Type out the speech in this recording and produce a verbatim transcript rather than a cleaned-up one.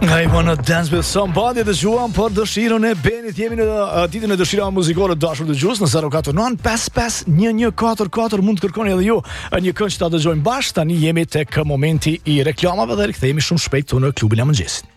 I wanna dance with somebody dhe juan për dëshirën e Benit. Jemi në uh, ditën e dëshirave muzikore dashur dëgjues në zero katër nëntë pesë pesë një një katër katër. Mund të kërkoni edhe ju një këngë që ta dëgjojmë bashkë. Tani jemi tek momenti i reklamave dhe rikthehemi shumë shpejt këtu në klubin e mëngjesit.